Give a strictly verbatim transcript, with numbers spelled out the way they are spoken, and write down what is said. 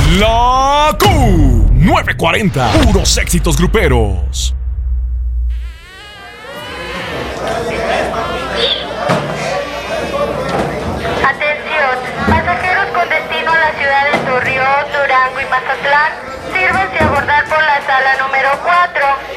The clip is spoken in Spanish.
La Q novecientos cuarenta, puros éxitos gruperos. Atención, pasajeros con destino a la ciudad de Torreón, Durango y Mazatlán, sírvanse a abordar por la sala número cuatro.